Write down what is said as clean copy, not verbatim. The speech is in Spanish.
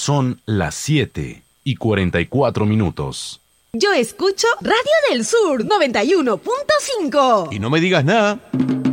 Son las 7:44. Yo escucho Radio del Sur 91.5. Y no me digas nada.